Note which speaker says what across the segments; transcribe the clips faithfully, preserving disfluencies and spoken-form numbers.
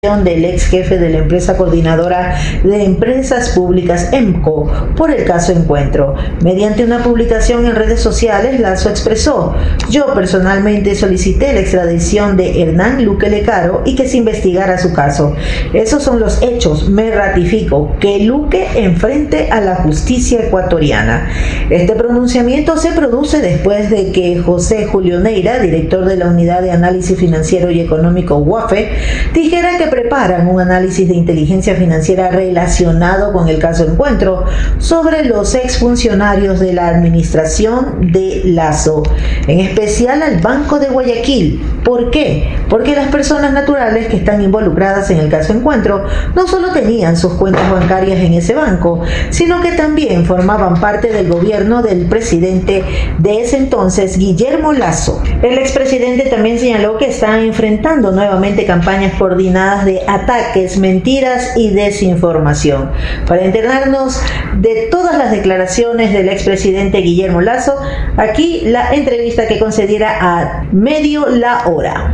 Speaker 1: del ex jefe de la empresa coordinadora de empresas públicas EMCO por el caso Encuentro. Mediante una publicación en redes sociales, Lasso expresó: yo personalmente solicité la extradición de Hernán Luque Lecaro y que se investigara su caso. Esos son los hechos. Me ratifico que Luque enfrente a la justicia ecuatoriana. Este pronunciamiento se produce después de que José Julio Neira, director de la Unidad de Análisis Financiero y Económico UAFE, dijera que preparan un análisis de inteligencia financiera relacionado con el caso Encuentro sobre los exfuncionarios de la administración de Lasso, en especial al Banco de Guayaquil. ¿Por qué? Porque las personas naturales que están involucradas en el caso Encuentro no solo tenían sus cuentas bancarias en ese banco, sino que también formaban parte del gobierno del presidente de ese entonces, Guillermo Lasso. El expresidente también señaló que está enfrentando nuevamente campañas coordinadas de ataques, mentiras y desinformación. Para enterarnos de todas las declaraciones del expresidente Guillermo Lasso, aquí la entrevista que concediera a Medio La Hora.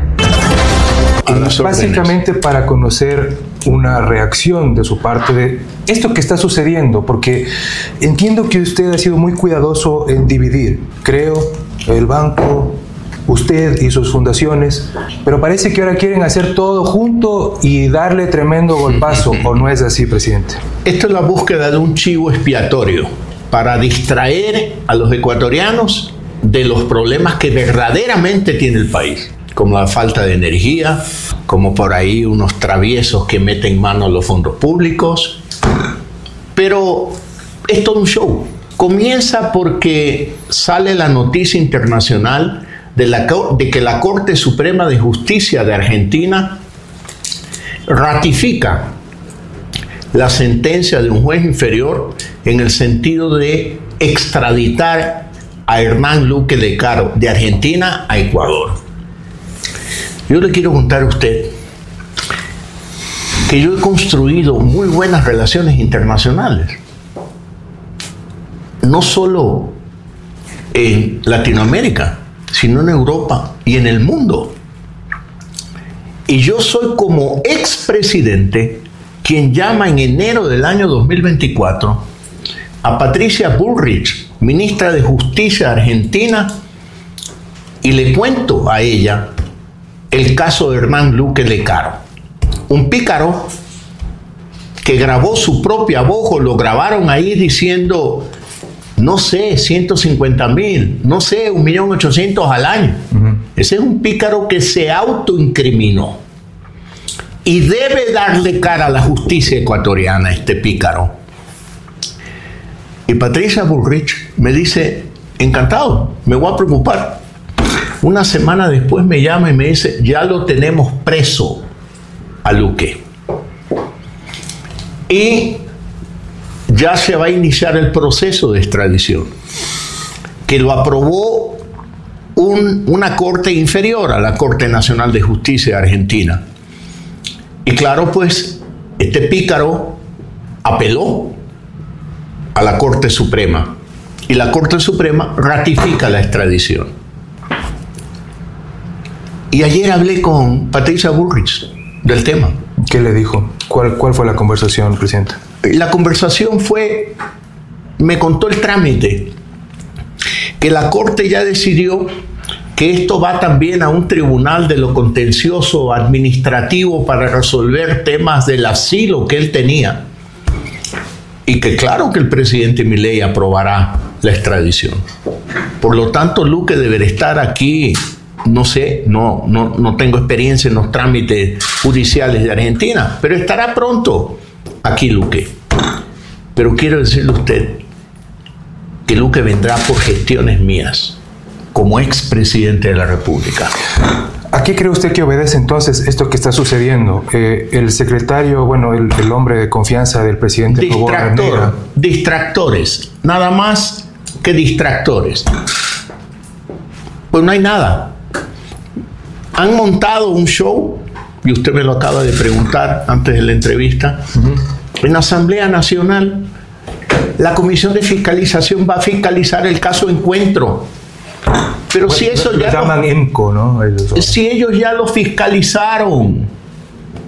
Speaker 2: Básicamente para conocer una reacción de su parte de esto que está sucediendo, porque entiendo que usted ha sido muy cuidadoso en dividir, creo, el banco, usted y sus fundaciones, pero parece que ahora quieren hacer todo junto y darle tremendo golpazo, ¿o no es así, presidente?
Speaker 3: Esto es la búsqueda de un chivo expiatorio para distraer a los ecuatorianos de los problemas que verdaderamente tiene el país, como la falta de energía, como por ahí unos traviesos que meten mano a los fondos públicos. Pero es todo un show. Comienza porque sale la noticia internacional de, la, de que la Corte Suprema de Justicia de Argentina ratifica la sentencia de un juez inferior en el sentido de extraditar a Hernán Luque Lecaro de Argentina a Ecuador. Yo le quiero contar a usted que yo he construido muy buenas relaciones internacionales, no solo en Latinoamérica, sino en Europa y en el mundo. Y yo soy, como expresidente, quien llama en enero del año dos mil veinticuatro a Patricia Bullrich, ministra de Justicia de Argentina, y le cuento a ella el caso de Hernán Luque Lecaro, un pícaro que grabó su propia voz, o lo grabaron ahí diciendo, no sé, ciento cincuenta mil, no sé, un millón ochocientos al año. Uh-huh. Ese es un pícaro que se autoincriminó y debe darle cara a la justicia ecuatoriana, este pícaro. Y Patricia Bullrich me dice, encantado, me voy a preocupar. Una semana después me llama y me dice, ya lo tenemos preso a Luque. Y ya se va a iniciar el proceso de extradición, que lo aprobó un, una corte inferior a la Corte Nacional de Justicia de Argentina. Y claro, pues, este pícaro apeló a la Corte Suprema, y la Corte Suprema ratifica la extradición. Y ayer hablé con Patricia Bullrich del tema.
Speaker 2: ¿Qué le dijo? ¿Cuál, cuál fue la conversación, presidente?
Speaker 3: La conversación fue, me contó el trámite, que la Corte ya decidió que esto va también a un tribunal de lo contencioso administrativo para resolver temas del asilo que él tenía, y que claro que el presidente Milei aprobará la extradición. Por lo tanto, Luque deberá estar aquí. No sé, no, no, no tengo experiencia en los trámites judiciales de Argentina, pero estará pronto aquí Luque. Pero quiero decirle a usted que Luque vendrá por gestiones mías, como expresidente de la República.
Speaker 2: ¿A qué cree usted que obedece entonces esto que está sucediendo? Eh, el secretario, bueno, el, el hombre de confianza del presidente...
Speaker 3: Distractor, distractores, nada más que distractores. Pues no hay nada. Han montado un show, y usted me lo acaba de preguntar antes de la entrevista, uh-huh. En la Asamblea Nacional, la Comisión de Fiscalización va a fiscalizar el caso Encuentro. Pero bueno, si eso ya
Speaker 2: llaman
Speaker 3: lo,
Speaker 2: EMCO, ¿no? El,
Speaker 3: si ellos ya lo fiscalizaron,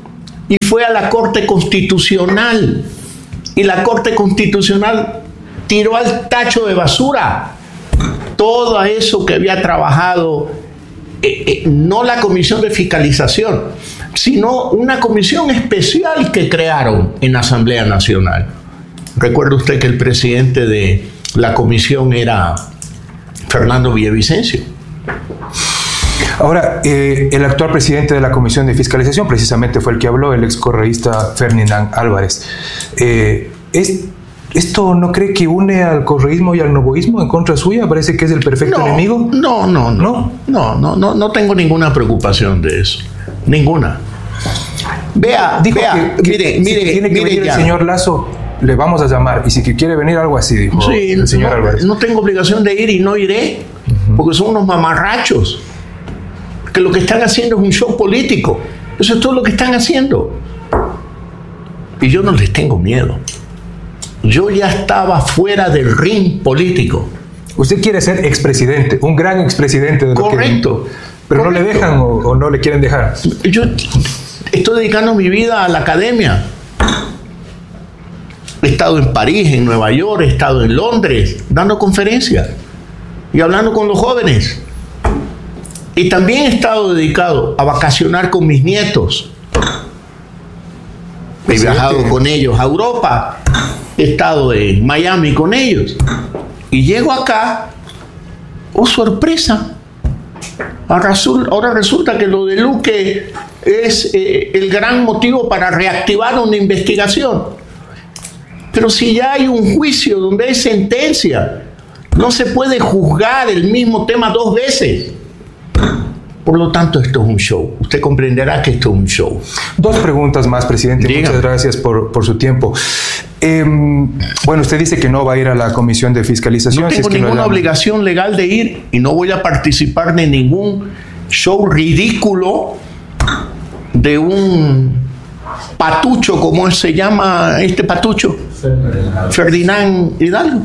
Speaker 3: y fue a la Corte Constitucional. Y la Corte Constitucional tiró al tacho de basura todo eso que había trabajado, eh, eh, no la Comisión de Fiscalización, sino una comisión especial que crearon en la Asamblea Nacional. Recuerda usted que el presidente de la comisión era Fernando Villavicencio.
Speaker 2: Ahora, eh, el actual presidente de la Comisión de Fiscalización precisamente fue el que habló, el excorreísta Ferdinand Álvarez. Eh, es, ¿Esto no cree que une al correísmo y al novoísmo en contra suya? ¿Parece que es el perfecto
Speaker 3: no,
Speaker 2: enemigo?
Speaker 3: No, no, no, no, no, no, no tengo ninguna preocupación de eso, ninguna. Vea,
Speaker 2: dijo
Speaker 3: vea,
Speaker 2: que, que,
Speaker 3: mire,
Speaker 2: si
Speaker 3: mire,
Speaker 2: tiene que
Speaker 3: mire
Speaker 2: venir
Speaker 3: ya.
Speaker 2: el señor Lazo, le vamos a llamar, y si que quiere venir, algo así, dijo
Speaker 3: sí,
Speaker 2: el señor
Speaker 3: no,
Speaker 2: Álvarez.
Speaker 3: No tengo obligación de ir y no iré, uh-huh. porque son unos mamarrachos, que lo que están haciendo es un show político. Eso es todo lo que están haciendo. Y yo no les tengo miedo. Yo ya estaba fuera del ring político.
Speaker 2: Usted quiere ser expresidente, un gran expresidente de lo
Speaker 3: Correcto.
Speaker 2: Que, pero correcto. No le dejan o, o no le quieren dejar.
Speaker 3: Yo estoy dedicando mi vida a la academia. He estado en París, en Nueva York, he estado en Londres, dando conferencias y hablando con los jóvenes. Y también he estado dedicado a vacacionar con mis nietos. He
Speaker 2: sí,
Speaker 3: viajado
Speaker 2: que...
Speaker 3: con ellos a Europa. He estado en Miami con ellos. Y llego acá, oh sorpresa, ahora resulta que lo de Luque es eh, el gran motivo para reactivar una investigación. Pero si ya hay un juicio donde hay sentencia, no se puede juzgar el mismo tema dos veces. Por lo tanto, esto es un show. Usted comprenderá que esto es un show.
Speaker 2: Dos preguntas más, presidente.
Speaker 3: Dígame.
Speaker 2: Muchas gracias por, por su tiempo. Eh, bueno, usted dice que no va a ir a la Comisión de Fiscalización.
Speaker 3: No tengo
Speaker 2: si es que
Speaker 3: ninguna obligación legal de ir y no voy a participar de ningún show ridículo de un patucho, ¿cómo se llama este patucho? Ferdinand, Ferdinand Hidalgo.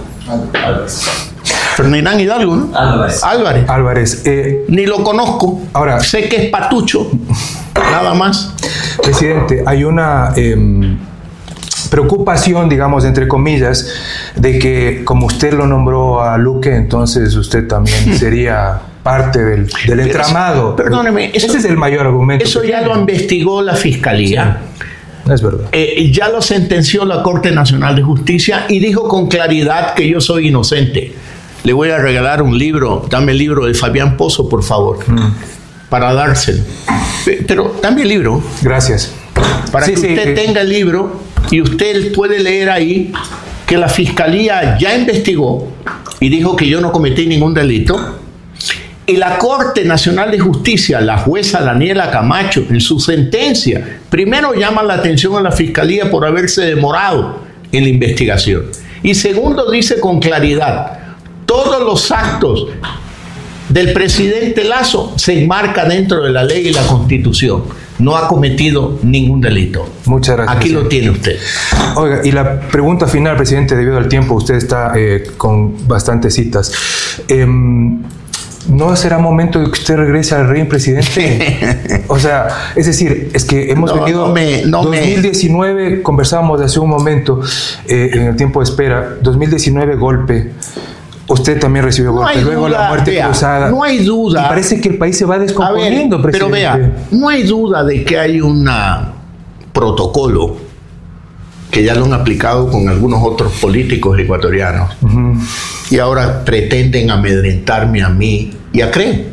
Speaker 3: Ferdinand Hidalgo, ¿no?
Speaker 4: Álvarez.
Speaker 3: Álvarez.
Speaker 2: Álvarez. Eh,
Speaker 3: Ni lo conozco.
Speaker 2: Ahora,
Speaker 3: sé que es patucho, nada más.
Speaker 2: Presidente, hay una eh, preocupación, digamos, entre comillas, de que como usted lo nombró a Luque, entonces usted también sería parte del, del entramado.
Speaker 3: Perdóneme. Eso,
Speaker 2: ese es el mayor argumento.
Speaker 3: Eso ya lo investigó la Fiscalía.
Speaker 2: Sí, es verdad.
Speaker 3: Eh, ya lo sentenció la Corte Nacional de Justicia y dijo con claridad que yo soy inocente. Le voy a regalar un libro, dame el libro de Fabián Pozo, por favor, mm. para dárselo. Pero dame el libro.
Speaker 2: Gracias.
Speaker 3: Para
Speaker 2: sí,
Speaker 3: que
Speaker 2: sí,
Speaker 3: usted
Speaker 2: eh.
Speaker 3: tenga el libro y usted puede leer ahí que la Fiscalía ya investigó y dijo que yo no cometí ningún delito. Y la Corte Nacional de Justicia, la jueza Daniela Camacho, en su sentencia, primero llama la atención a la Fiscalía por haberse demorado en la investigación. Y segundo, dice con claridad, todos los actos del presidente Lazo se enmarcan dentro de la ley y la Constitución. No ha cometido ningún delito.
Speaker 2: Muchas gracias.
Speaker 3: Aquí lo tiene usted.
Speaker 2: Oiga, y la pregunta final, presidente, debido al tiempo, usted está eh, con bastantes citas. Eh, ¿No será momento de que usted regrese al ring, presidente? O sea, es decir, es que hemos
Speaker 3: no,
Speaker 2: venido...
Speaker 3: No me, no
Speaker 2: dos mil diecinueve, me... conversábamos hace un momento, eh, en el tiempo de espera, dos mil diecinueve golpe, usted también recibió
Speaker 3: no
Speaker 2: golpe, luego
Speaker 3: duda,
Speaker 2: la muerte
Speaker 3: vea,
Speaker 2: cruzada.
Speaker 3: No hay duda.
Speaker 2: Y parece que el país se va descomponiendo,
Speaker 3: ver,
Speaker 2: presidente.
Speaker 3: Pero vea, no hay duda de que hay un protocolo que ya lo han aplicado con algunos otros políticos ecuatorianos. Uh-huh. Y ahora pretenden amedrentarme a mí y a Cree.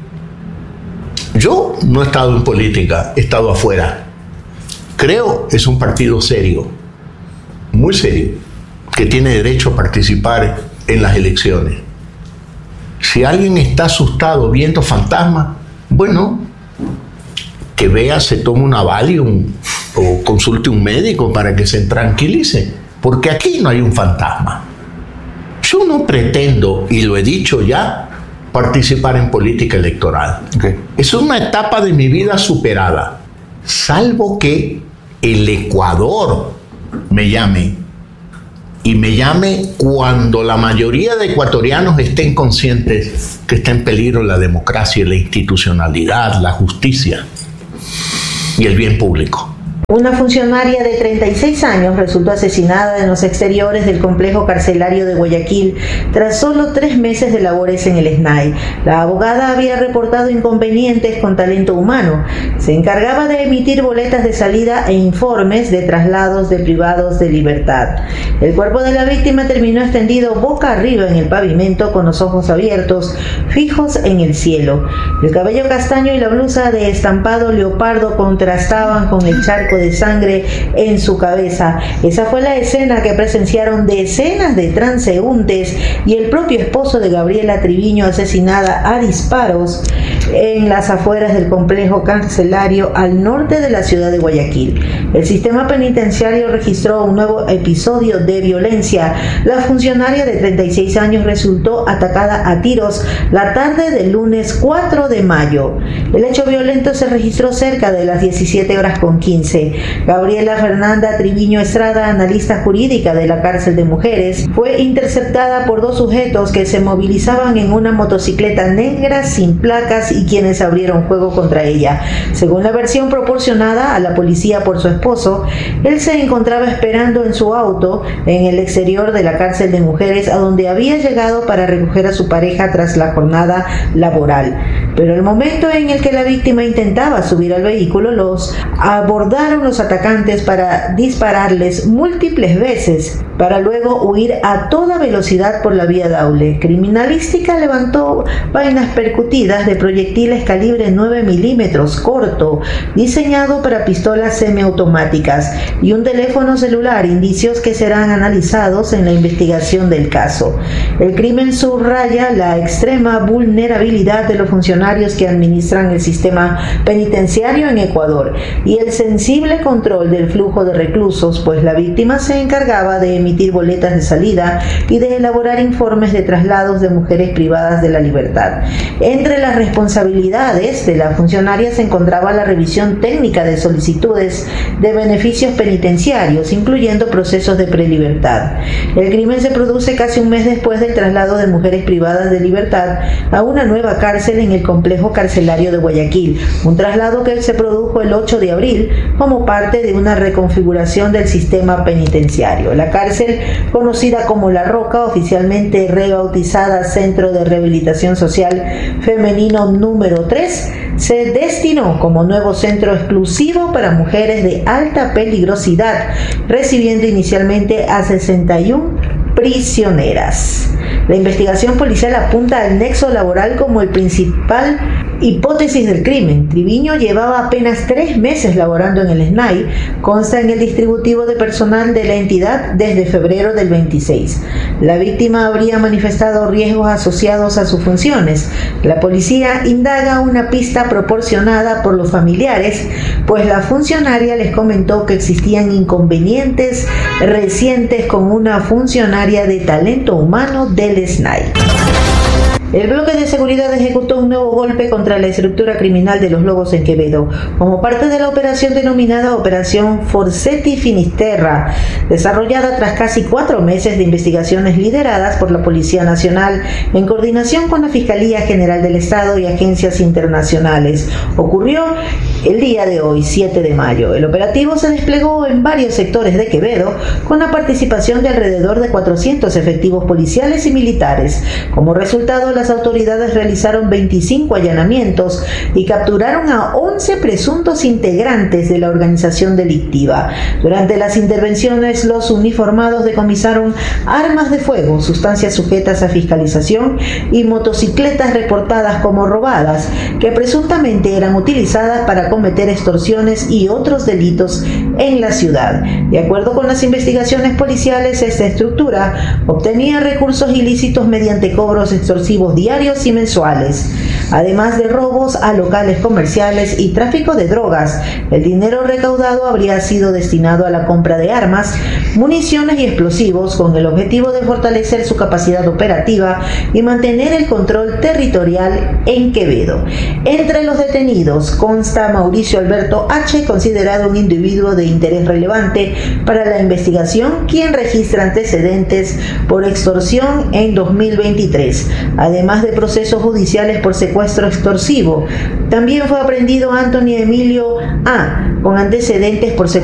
Speaker 3: Yo no he estado en política, he estado afuera. Creo es un partido serio, muy serio, que tiene derecho a participar en las elecciones. Si alguien está asustado viendo fantasmas, bueno, que vea, se tome una Valium o consulte un médico para que se tranquilice, porque aquí no hay un fantasma. Yo no pretendo, y lo he dicho ya, participar en política electoral.
Speaker 2: Okay.
Speaker 3: Es una etapa de mi vida superada, salvo que el Ecuador me llame, y me llame cuando la mayoría de ecuatorianos estén conscientes que está en peligro la democracia, la institucionalidad, la justicia y el bien público.
Speaker 1: Una funcionaria de treinta y seis años resultó asesinada en los exteriores del complejo carcelario de Guayaquil tras solo tres meses de labores en el S N A I. La abogada había reportado inconvenientes con talento humano. Se encargaba de emitir boletas de salida e informes de traslados de privados de libertad. El cuerpo de la víctima terminó extendido boca arriba en el pavimento con los ojos abiertos, fijos en el cielo. El cabello castaño y la blusa de estampado leopardo contrastaban con el charco de sangre en su cabeza. Esa fue la escena que presenciaron decenas de transeúntes y el propio esposo de Gabriela Triviño, asesinada a disparos en las afueras del complejo carcelario al norte de la ciudad de Guayaquil. El sistema penitenciario registró un nuevo episodio de violencia. La funcionaria de treinta y seis años resultó atacada a tiros la tarde del lunes cuatro de mayo. El hecho violento se registró cerca de las diecisiete horas con quince. Gabriela Fernanda Triviño Estrada, analista jurídica de la cárcel de mujeres, fue interceptada por dos sujetos que se movilizaban en una motocicleta negra sin placas y quienes abrieron fuego contra ella. Según la versión proporcionada a la policía por su esposo, él se encontraba esperando en su auto en el exterior de la cárcel de mujeres, a donde había llegado para recoger a su pareja tras la jornada laboral. Pero el momento en el que la víctima intentaba subir al vehículo, los abordaron los atacantes para dispararles múltiples veces, para luego huir a toda velocidad por la vía Daule. Criminalística levantó vainas percutidas de proyectiles calibre nueve milímetros corto, diseñado para pistolas semiautomáticas, y un teléfono celular, indicios que serán analizados en la investigación del caso. El crimen subraya la extrema vulnerabilidad de los funcionarios que administran el sistema penitenciario en Ecuador y el sensible control del flujo de reclusos, pues la víctima se encargaba de emitir boletas de salida y de elaborar informes de traslados de mujeres privadas de la libertad. Entre las responsabilidades de la funcionaria se encontraba la revisión técnica de solicitudes de beneficios penitenciarios, incluyendo procesos de prelibertad. El crimen se produce casi un mes después del traslado de mujeres privadas de libertad a una nueva cárcel en el complejo carcelario de Guayaquil, un traslado que se produjo el ocho de abril como parte de una reconfiguración del sistema penitenciario. La cárcel, conocida como La Roca, oficialmente rebautizada Centro de Rehabilitación Social Femenino número tres, se destinó como nuevo centro exclusivo para mujeres de alta peligrosidad, recibiendo inicialmente a sesenta y una prisioneras. La investigación policial apunta al nexo laboral como el principal hipótesis del crimen. Triviño llevaba apenas tres meses laborando en el S N A I, consta en el distributivo de personal de la entidad desde febrero del veintiséis. La víctima habría manifestado riesgos asociados a sus funciones. La policía indaga una pista proporcionada por los familiares, pues la funcionaria les comentó que existían inconvenientes recientes con una funcionaria de talento humano del S N A I. El bloque de seguridad ejecutó un nuevo golpe contra la estructura criminal de los Lobos en Quevedo, como parte de la operación denominada Operación Forsetti Finisterra, desarrollada tras casi cuatro meses de investigaciones lideradas por la Policía Nacional en coordinación con la Fiscalía General del Estado y agencias internacionales. Ocurrió el día de hoy, siete de mayo. El operativo se desplegó en varios sectores de Quevedo con la participación de alrededor de cuatrocientos efectivos policiales y militares. Como resultado, las autoridades realizaron veinticinco allanamientos y capturaron a once presuntos integrantes de la organización delictiva. Durante las intervenciones, los uniformados decomisaron armas de fuego, sustancias sujetas a fiscalización y motocicletas reportadas como robadas, que presuntamente eran utilizadas para cometer extorsiones y otros delitos en la ciudad. De acuerdo con las investigaciones policiales, esta estructura obtenía recursos ilícitos mediante cobros extorsivos diarios y mensuales, además de robos a locales comerciales y tráfico de drogas. El dinero recaudado habría sido destinado a la compra de armas, municiones y explosivos, con el objetivo de fortalecer su capacidad operativa y mantener el control territorial en Quevedo. Entre los detenidos consta Mauricio Alberto H., considerado un individuo de interés relevante para la investigación, quien registra antecedentes por extorsión en dos mil veintitrés, además de procesos judiciales por secuestro extorsivo. También fue aprehendido Anthony Emilio A., con antecedentes por secuestro